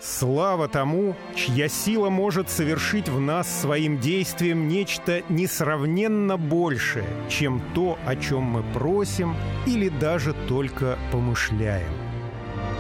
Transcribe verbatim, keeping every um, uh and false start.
Слава тому, чья сила может совершить в нас своим действием нечто несравненно большее, чем то, о чем мы просим или даже только помышляем.